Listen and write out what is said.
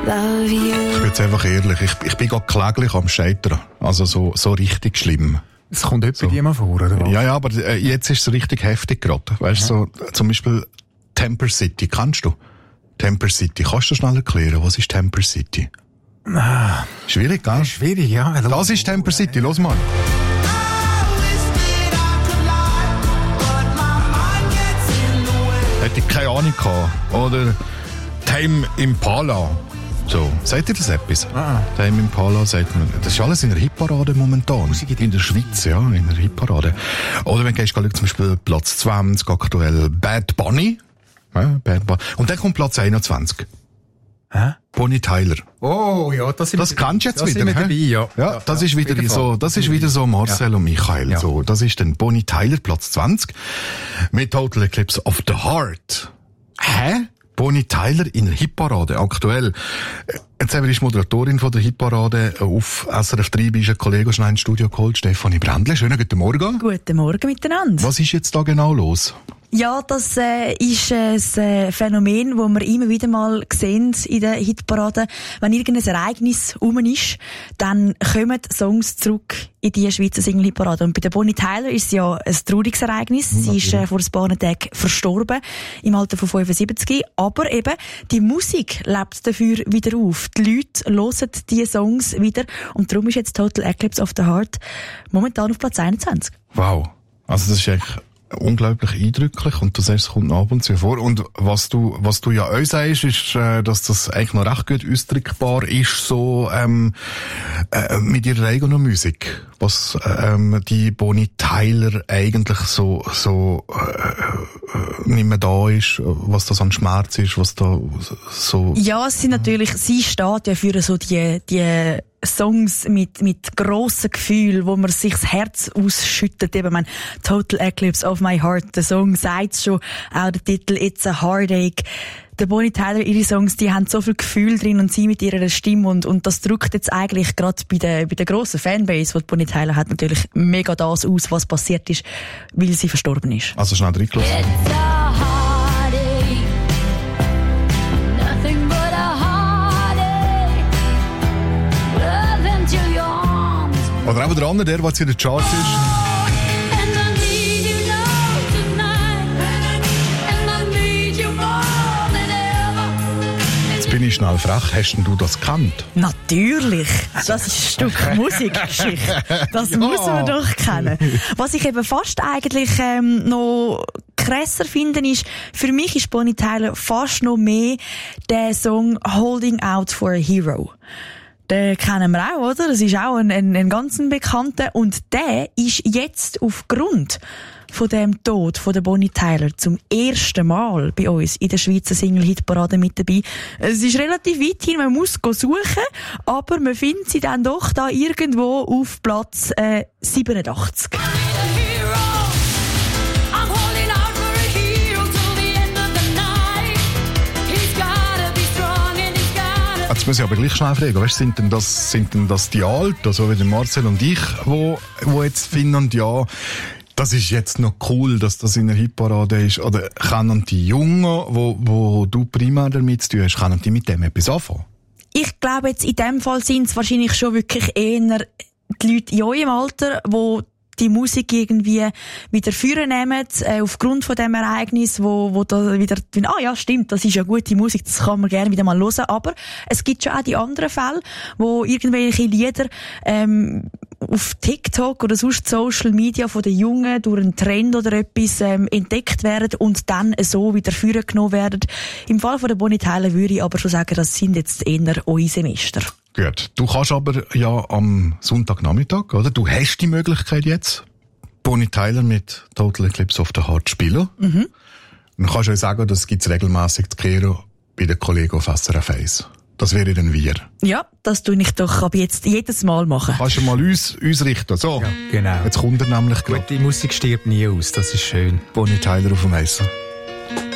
love you. Ich bin jetzt einfach ehrlich, ich bin gerade kläglich am Scheitern. Also so richtig schlimm. Es kommt etwa die mal vor, oder was? Ja, aber jetzt ist es richtig heftig gerade. Weißt du, so, zum Beispiel Temper City, kennst du? Temper City, kannst du schnell erklären, was ist Temper City? Schwierig, gell? Schwierig, ja. Das ist Temper City, los mal. Hätte ich keine Ahnung gehabt. Oder Tame Impala. So, sagt ihr das etwas? Tame Impala sagt man. Das ist alles in der Hitparade momentan. In der Schweiz, ja, in der Hitparade. Oder wenn du gehst, zum Beispiel Platz 20, aktuell Bad Bunny. Ja, Bad Bunny. Und dann kommt Platz 21. Bonnie Tyler. Oh, ja, das kennst du jetzt wieder, dabei, ja. Ja, das ist wieder so, Marcel und Michael, Ja. so. Das ist dann Bonnie Tyler, Platz 20. Mit Total Eclipse of the Heart. Bonnie Tyler in der Hitparade, aktuell. Jetzt haben wir die Moderatorin von der Hitparade auf SRF 3, ist ein Kollege schnell ins Studio geholt, Stefanie Brändle. Schönen guten Morgen. Guten Morgen miteinander. Was ist jetzt da genau los? Ja, das ist ein Phänomen, das wir immer wieder mal sehen in der Hitparade. Wenn irgendein Ereignis rum ist, dann kommen Songs zurück in die Schweizer Single-Hitparade. Und bei der Bonnie Tyler ist es ja ein trauriges Ereignis. Sie ist vor ein paar Tagen verstorben, im Alter von 75. Aber eben, die Musik lebt dafür wieder auf. Die Leute hören diese Songs wieder. Und darum ist jetzt Total Eclipse of the Heart momentan auf Platz 21. Wow. Also das ist echt unglaublich eindrücklich und du sagst, es kommt ab und zu vor. Und was du ja auch sagst, ist, dass das eigentlich noch recht gut ausdrückbar ist, so mit ihrer eigenen Musik. Was die Bonnie Tyler eigentlich so nicht mehr da ist, was das an Schmerz ist, was da so... Ja, sie steht ja für so die Songs mit grossen Gefühlen, wo man sich das Herz ausschüttet. Eben, Total Eclipse of my Heart. Der Song sagt schon, auch der Titel It's a Heartache. Der Bonnie Tyler, ihre Songs, die haben so viel Gefühl drin und sie mit ihrer Stimme und das drückt jetzt eigentlich gerade bei der grossen Fanbase, die Bonnie Tyler hat, natürlich mega das aus, was passiert ist, weil sie verstorben ist. Also schnell reingelassen. Oder auch der andere, der jetzt in der Chart ist. Jetzt bin ich schnell frech. Hast denn du das gekannt? Natürlich. Das ist ein Stück Musikgeschichte. Das muss man doch kennen. Was ich eben fast eigentlich noch krasser finde, ist, für mich ist Bonnie Tyler fast noch mehr der Song Holding Out for a Hero. Den kennen wir auch, oder? Das ist auch ein ganz bekannter. Und der ist jetzt aufgrund von dem Tod von der Bonnie Tyler zum ersten Mal bei uns in der Schweizer Single-Hitparade mit dabei. Es ist relativ weit hin, man muss suchen, aber man findet sie dann doch da irgendwo auf Platz 87. Jetzt muss ich aber gleich schnell fragen, weißt, sind denn das die Alten, so wie der Marcel und ich, wo jetzt finden, ja, das ist jetzt noch cool, dass das in der Hitparade ist, oder können die Jungen, wo du primär damit zu tun hast, können die mit dem etwas anfangen? Ich glaube, jetzt in dem Fall sind es wahrscheinlich schon wirklich eher die Leute in eurem Alter, die die Musik irgendwie wieder führen nehmen, aufgrund von dem Ereignis, wo da wieder, ja, stimmt, das ist ja gute Musik, das kann man gerne wieder mal hören, aber es gibt schon auch die anderen Fälle, wo irgendwelche Lieder, auf TikTok oder sonst Social Media von den Jungen durch einen Trend oder etwas, entdeckt werden und dann so wieder führen genommen werden. Im Fall von der Bonnie Tyler würde ich aber schon sagen, das sind jetzt eher eure Semester. Gut. Du kannst aber ja am Sonntagnachmittag, oder? Du hast die Möglichkeit jetzt, Bonnie Tyler mit Total Eclipse of the Heart spielen. Mhm. Dann kannst du ja sagen, das gibt's regelmässig zu kehren bei den Kollegen auf SRF 1. Das wäre dann wir. Ja, das tue ich doch ab jetzt jedes Mal machen. Kannst du mal uns richten. So. Ja, genau. Jetzt kommt er nämlich gerade. Die Musik stirbt nie aus, das ist schön. Bonnie Tyler auf dem Essen.